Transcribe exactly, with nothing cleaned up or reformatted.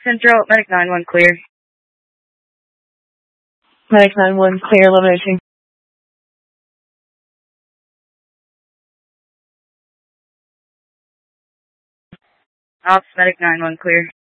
Central, Medic nine one clear. Medic nine one clear, elimination. Ops, Medic nine one clear.